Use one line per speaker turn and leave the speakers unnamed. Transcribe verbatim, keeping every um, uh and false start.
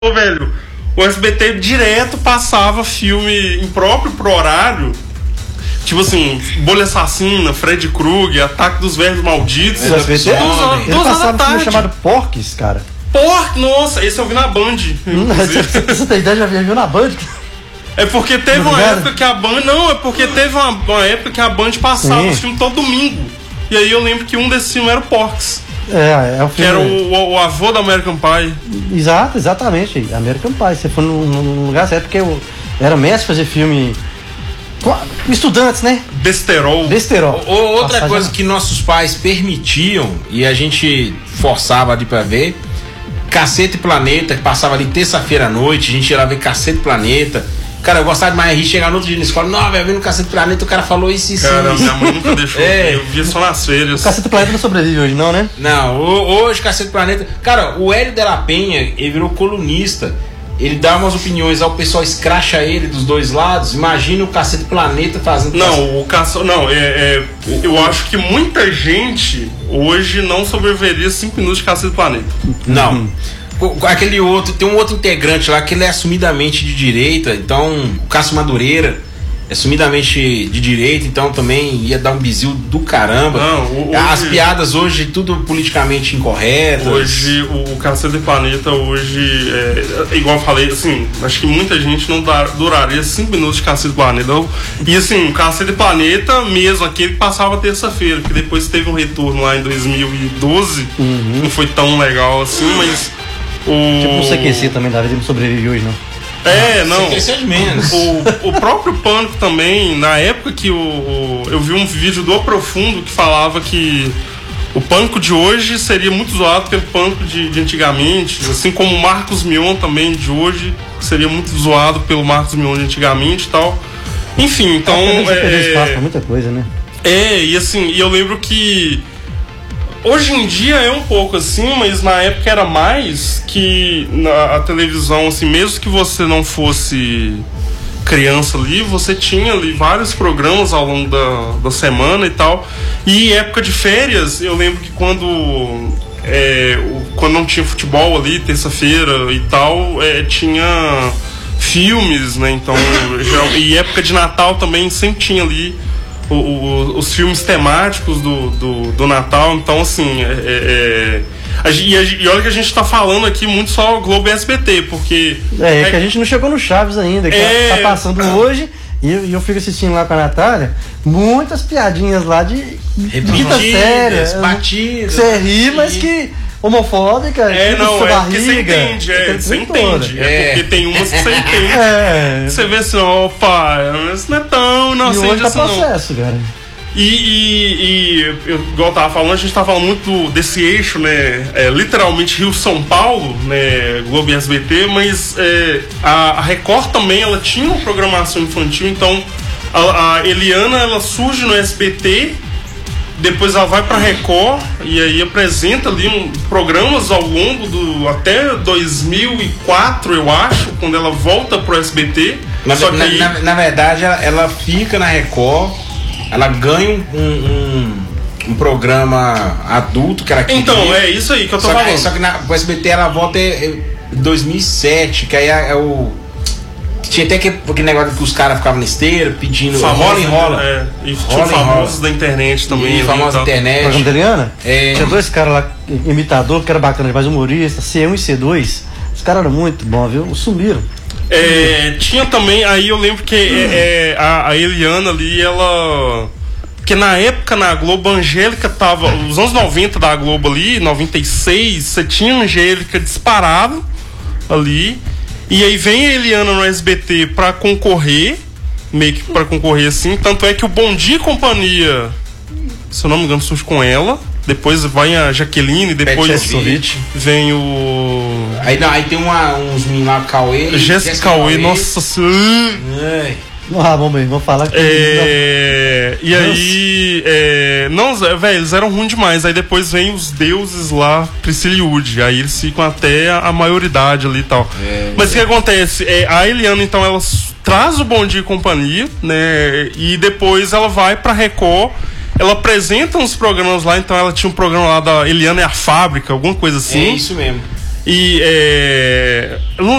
Ô, velho, o S B T direto passava filme impróprio pro horário. Tipo assim, Bolha Assassina, Freddy Krueger, Ataque dos Velhos Malditos.
O S B T? Ele passava um filme chamado Porques, cara.
Porques, nossa, esse eu vi na Band.
Você tem ideia, já viu na Band?
É porque teve uma época que a Band... Não, é porque teve uma, uma época que a Band passava os filmes todo domingo. E aí eu lembro que um desses filmes era o Porques.
É, é o filme...
Que era o, o, o avô da American Pie.
Exato, exatamente. American Pie. Você foi num, num lugar certo, porque eu era mestre fazer filme... Estudantes, né?
Besterol.
Besterol.
O, outra Passagem... coisa que nossos pais permitiam e a gente forçava ali pra ver... Cacete Planeta, que passava ali terça-feira à noite, a gente ia lá ver Cacete Planeta. Cara, eu gostava demais de rir, chegar no outro dia na escola, não, velho, vendo Cacete Planeta, o cara falou isso e isso.
Cara, minha mãe nunca deixou, é. Eu via só nas férias.
O Cacete Planeta não sobrevive hoje, não, né?
Não, hoje Cacete Planeta... Cara, o Hélio de la Penha, ele virou colunista, ele dá umas opiniões, aí o pessoal escracha ele dos dois lados, imagina o Cacete Planeta fazendo...
Não,
cacete.
o Cacete... Não, é, é, eu acho que muita gente hoje não sobreviveria cinco minutos de Cacete Planeta.
Não. Aquele outro, tem um outro integrante lá que ele é assumidamente de direita, então o Cássio Madureira é assumidamente de direita, então também ia dar um bizil do caramba.
Não, hoje,
as piadas hoje tudo politicamente incorretas.
Hoje o Cacete Planeta hoje é, igual eu falei, assim, acho que muita gente não dar, duraria cinco minutos de Cacete Planeta. E assim, o Cacete Planeta mesmo, aquele que passava terça-feira, que depois teve um retorno lá em dois mil e doze, uhum. Não foi tão legal assim, mas o...
Tipo o C Q C também da vida não sobrevive hoje, não.
É, não.
C Q C é de menos.
O, o próprio Pânico também, na época que o, o, eu vi um vídeo do Aprofundo que falava que o Pânico de hoje seria muito zoado pelo Pânico de, de antigamente, assim como o Marcos Mion também de hoje seria muito zoado pelo Marcos Mion de antigamente e tal. Enfim, então.
É, espaço pra muita coisa, né?
É, e assim, e eu lembro que hoje em dia é um pouco assim, mas na época era mais que na, a televisão, assim, mesmo que você não fosse criança ali, você tinha ali vários programas ao longo da, da semana e tal. E época de férias, eu lembro que quando, é, quando não tinha futebol ali, terça-feira e tal, é, tinha filmes, né? Então, já, e época de Natal também sempre tinha ali O, o, os filmes temáticos do, do, do Natal. Então assim é, é, é, e, e olha que a gente tá falando aqui muito só Globo e S B T, porque
é, é que a gente não chegou no Chaves ainda, que é, tá passando hoje. E eu, eu fico assistindo lá com a Natália, muitas piadinhas lá de quinta série,
batidas,
você ri, mas que homofóbica,
é,
tipo,
não,
sua
é
barriga,
porque você entende, é, você entende, é. é porque tem umas que você entende,
é.
Você vê assim, opa, isso não é tão inocente assim,
tá processo,
não.
Cara.
E, e, e eu, igual eu tava falando, a gente tava falando muito desse eixo, né, é, literalmente Rio-São Paulo, né, Globo e S B T, mas é, a, a Record também, ela tinha uma programação infantil, então a, a Eliana, ela surge no S B T, depois ela vai pra Record e aí apresenta ali um, programas ao longo do até dois mil e quatro, eu acho, quando ela volta pro S B T.
Na,
só que
na,
aí...
na, na verdade, ela, ela fica na Record, ela ganha um, um, um programa adulto que ela queria.
Então, é isso aí que eu tô
só
falando.
Que, só que na, o S B T ela volta em dois mil e sete, que aí é, é o... Tinha até aquele, aquele negócio que os caras ficavam na esteira pedindo
famoso,
rola e rola.
É, e tinha famosos da internet também.
E famosos da internet.
O programa da Eliana?
É.
Tinha dois caras lá, imitador, que era bacana, mais humorista, C um e C dois. Os caras eram muito bons, viu? Sumiram.
É, tinha também, aí eu lembro que é, é, a, a Eliana ali, ela... Porque na época, na Globo, a Angélica tava... Os anos noventa da Globo ali, noventa e seis, você tinha a Angélica disparado ali. E aí vem a Eliana no S B T pra concorrer, meio que pra concorrer assim. Tanto é que o Bom Dia e Companhia, se eu não me engano, surge com ela. Depois vai a Jaqueline, depois vem o...
Aí, não, aí tem uma, uns meninos lá, Cauê.
Jéssica Cauê, nossa senhora.
Ah, vamos aí, vamos falar que...
É, e aí... É, não, velho, eles eram ruins demais. Aí depois vem os deuses lá, Priscila e Woody. Aí eles ficam até a, a maioridade ali e tal. É, Mas o é. que acontece? É, a Eliana, então, ela traz o Bom Dia e Companhia, né? E depois ela vai pra Record. Ela apresenta uns programas lá. Então ela tinha um programa lá da Eliana e a Fábrica, alguma coisa assim.
É isso mesmo.
E, E é, eu não